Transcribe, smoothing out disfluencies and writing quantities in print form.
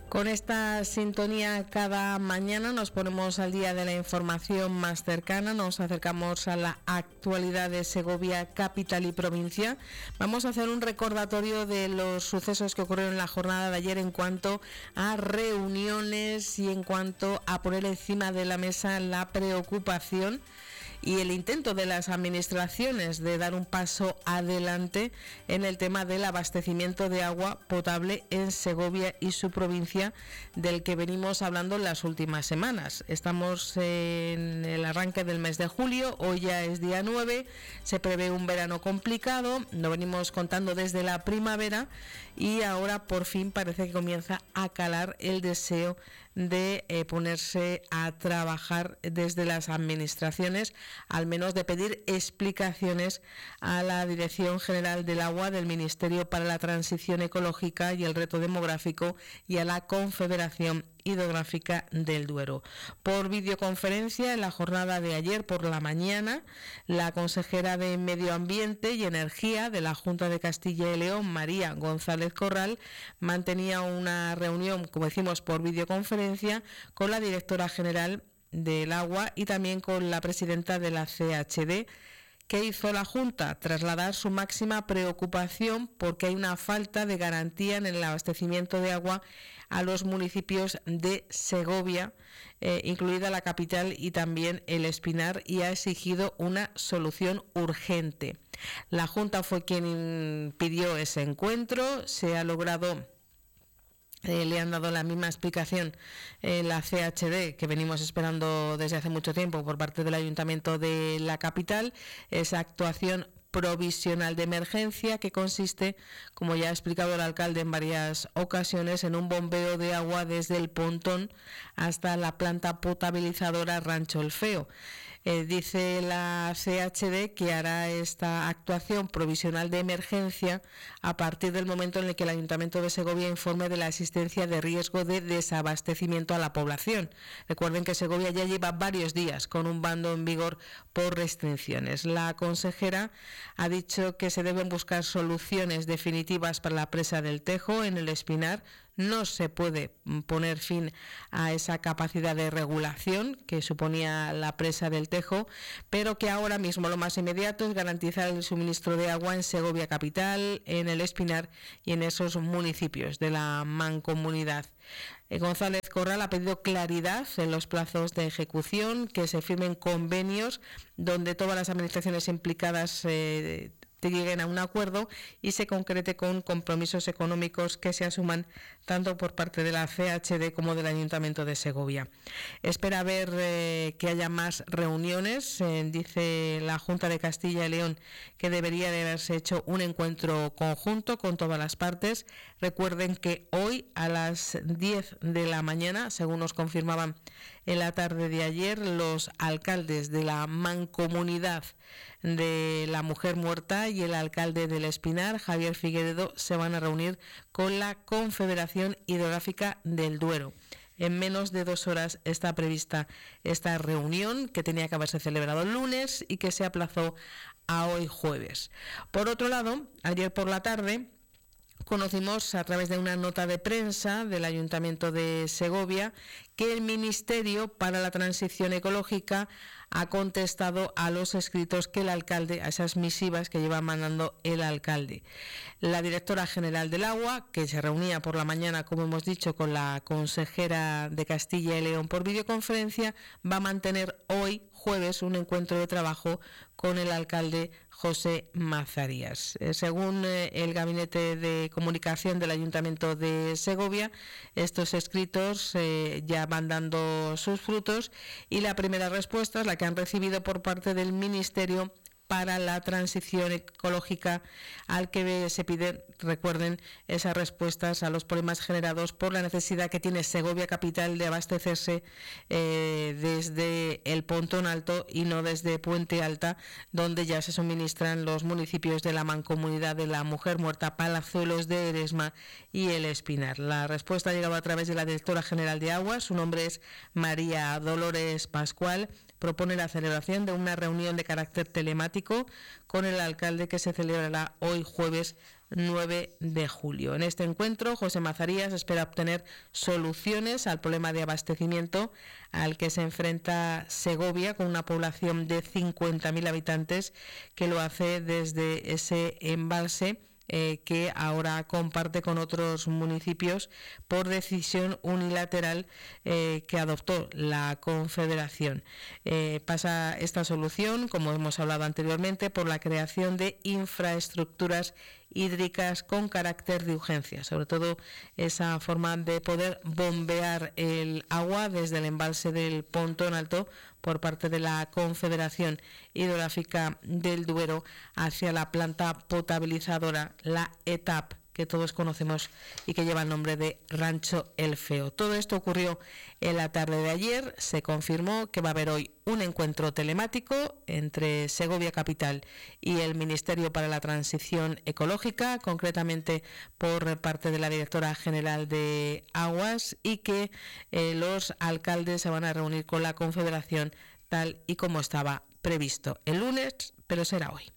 Con esta sintonía cada mañana nos ponemos al día de la información más cercana, nos acercamos a la actualidad de Segovia, capital y provincia. Vamos a hacer un recordatorio de los sucesos que ocurrieron en la jornada de ayer en cuanto a reuniones y en cuanto a poner encima de la mesa la preocupación y el intento de las administraciones de dar un paso adelante en el tema del abastecimiento de agua potable en Segovia y su provincia, del que venimos hablando en las últimas semanas. Estamos en el arranque del mes de julio, hoy ya es día 9, se prevé un verano complicado, lo venimos contando desde la primavera y ahora por fin parece que comienza a calar el deseo de ponerse a trabajar desde las administraciones, al menos de pedir explicaciones a la Dirección General del Agua del Ministerio para la Transición Ecológica y el Reto Demográfico y a la Confederación Hidrográfica del Duero. Por videoconferencia, en la jornada de ayer por la mañana, la consejera de Medio Ambiente y Energía de la Junta de Castilla y León, María González Corral, mantenía una reunión, como decimos, por videoconferencia con la directora general del Agua y también con la presidenta de la CHD. ¿Qué hizo la Junta? Trasladar su máxima preocupación porque hay una falta de garantía en el abastecimiento de agua a los municipios de Segovia, incluida la capital y también el Espinar, y ha exigido una solución urgente. La Junta fue quien pidió ese encuentro, se ha logrado. Le han dado la misma explicación la CHD que venimos esperando desde hace mucho tiempo por parte del Ayuntamiento de la capital, esa actuación provisional de emergencia que consiste, como ya ha explicado el alcalde en varias ocasiones, en un bombeo de agua desde el pontón hasta la planta potabilizadora Rancho El Feo. Dice la CHD que hará esta actuación provisional de emergencia a partir del momento en el que el Ayuntamiento de Segovia informe de la existencia de riesgo de desabastecimiento a la población. Recuerden que Segovia ya lleva varios días con un bando en vigor por restricciones. La consejera ha dicho que se deben buscar soluciones definitivas para la presa del Tejo en el Espinar. No se puede poner fin a esa capacidad de regulación que suponía la presa del Tejo, pero que ahora mismo lo más inmediato es garantizar el suministro de agua en Segovia capital, en el Espinar y en esos municipios de la mancomunidad. González Corral ha pedido claridad en los plazos de ejecución, que se firmen convenios donde todas las administraciones implicadas lleguen a un acuerdo y se concrete con compromisos económicos que se asuman tanto por parte de la CHD como del Ayuntamiento de Segovia. Espera ver que haya más reuniones. Dice la Junta de Castilla y León que debería de haberse hecho un encuentro conjunto con todas las partes. Recuerden que hoy a las 10 de la mañana, según nos confirmaban en la tarde de ayer, los alcaldes de la mancomunidad de la Mujer Muerta y el alcalde del Espinar, Javier Figueredo, se van a reunir con la Confederación Hidrográfica del Duero. En menos de 2 horas está prevista esta reunión, que tenía que haberse celebrado el lunes y que se aplazó a hoy jueves. Por otro lado, ayer por la tarde conocimos a través de una nota de prensa del Ayuntamiento de Segovia que el Ministerio para la Transición Ecológica ha contestado a los escritos que el alcalde, a esas misivas que lleva mandando el alcalde. La directora general del Agua, que se reunía por la mañana, como hemos dicho, con la consejera de Castilla y León por videoconferencia, va a mantener hoy, jueves, un encuentro de trabajo con el alcalde José Mazarías. Según el Gabinete de Comunicación del Ayuntamiento de Segovia, estos escritos ya van dando sus frutos y la primera respuesta es la que han recibido por parte del Ministerio para la Transición Ecológica, al que se piden, recuerden, esas respuestas a los problemas generados por la necesidad que tiene Segovia capital de abastecerse desde el Pontón Alto y no desde Puente Alta, donde ya se suministran los municipios de la Mancomunidad de la Mujer Muerta, Palazuelos de Eresma y El Espinar. La respuesta ha llegado a través de la directora general de Aguas, su nombre es María Dolores Pascual. Propone la celebración de una reunión de carácter telemático con el alcalde que se celebrará hoy jueves 9 de julio. En este encuentro, José Mazarías espera obtener soluciones al problema de abastecimiento al que se enfrenta Segovia, con una población de 50.000 habitantes, que lo hace desde ese embalse que ahora comparte con otros municipios por decisión unilateral que adoptó la Confederación. Pasa esta solución, como hemos hablado anteriormente, por la creación de infraestructuras hídricas con carácter de urgencia, sobre todo esa forma de poder bombear el agua desde el embalse del Pontón Alto por parte de la Confederación Hidrográfica del Duero hacia la planta potabilizadora, la ETAP, que todos conocemos y que lleva el nombre de Rancho El Feo. Todo esto ocurrió en la tarde de ayer. Se confirmó que va a haber hoy un encuentro telemático entre Segovia Capital y el Ministerio para la Transición Ecológica, concretamente por parte de la directora general de Aguas, y que los alcaldes se van a reunir con la Confederación tal y como estaba previsto el lunes, pero será hoy.